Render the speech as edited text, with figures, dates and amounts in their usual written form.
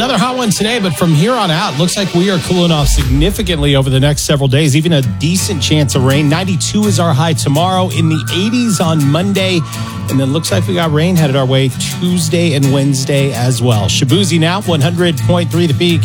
Another hot one today, but from here on out, looks like we are cooling off significantly over the next several days. Even a decent chance of rain. 92 is our high tomorrow, in the 80s on Monday. And then looks like we got rain headed our way Tuesday and Wednesday as well. Shabuzi now, 100.3 The Peak.